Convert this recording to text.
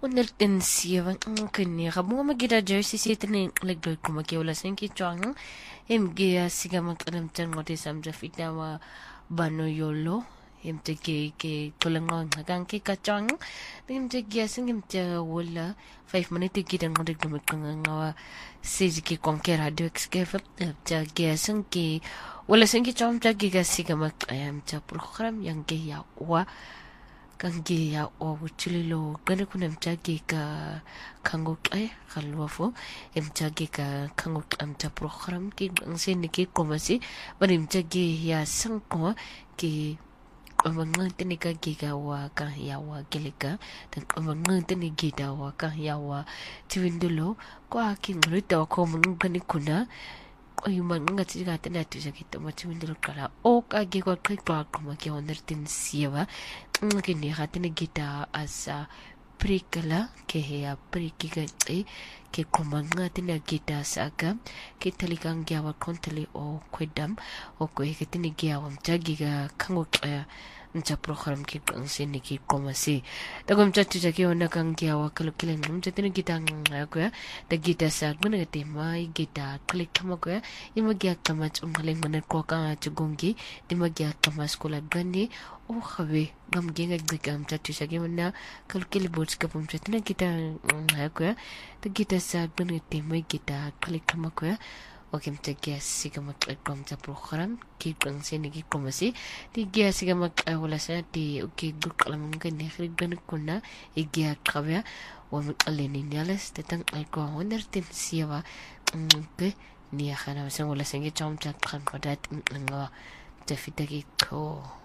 107 kini kamu magida jersey sitini legdo kumaki wala senki chwang emge siga makalam chan ngoti samja fitna bano yolo emte ke tulangon hagang ke kachang emte giasing emte wala 5 minutes gidan ngoti kumikanga ngawa siji ke konker radio xkef emte giasing ke wala senki chwang giga siga makayam cha program yang ke ya wa kangi ya o chililo gane kuna mchagi ka kango ay kalwafo mchagi ka kango amcha program ki ngse niki komasi bari mchagi ya sangko ki amang tini ka gigawa ka yawa gelika dan amang tini gidawa ka yawa tiwindulo ko aking rito ko mung gane kuna Oyuman nga tiga tena tu sakit macam itu kala ok agi ko kai ko kuma ke onertin siwa ngini hatene gita asa prikala ke ya prikiga ke komanga tena gita saka ke talikang gyawa kontali o kwedam o ko ke tini gyawa mtagiga kango mcha program ki sini ki komasi tagom chatu jaki ona kang gyawa kalau kilen mchatini gita ngakwa da gita sak mana tema gita klik kama kwa ima gya kama chumhaleng mana ko ka chugongi ima gya kama sekolah gani oh khawe gam genga gam chatu jaki mana kalau kile bots ka pum chatina gita ngakwa da gita sak mana tema gita klik kama kwa Oke, mcak siga mak komca program ki sini ki komasi di gia siga mak wala sa di uki guk alam mungkin ni khrid ban kunna igia kawya wa aleni nialas tetang alko honertin siwa ke ni khana masang wala sangi chom chat khan kodat ngwa tafita ki ko